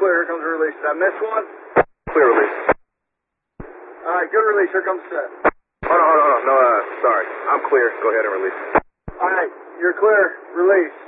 clear. Here comes the release. Did I miss one? Clear release. All right, good release. Here comes set. Hold on. No, sorry. I'm clear. Go ahead and release. All right, you're clear. Release.